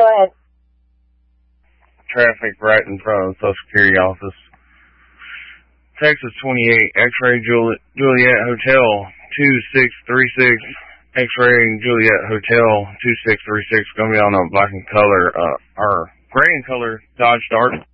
Go ahead. Traffic right in front of the Social Security office. Texas 28, X-Ray Juliet Hotel 2636. X-Ray Juliet Hotel 2636. Gonna be on a black and color, or gray and color Dodge Dart.